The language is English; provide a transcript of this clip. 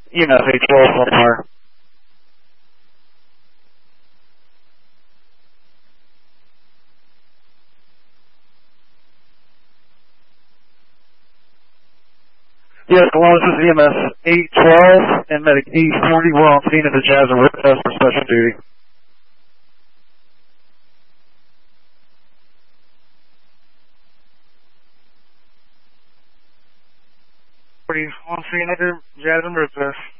EMS 812 on fire. Yes, Columbus is EMS 812 and medic 840. We're on scene at the Jazz and Rip Test for special duty. On scene at the Jazz and Rip Test.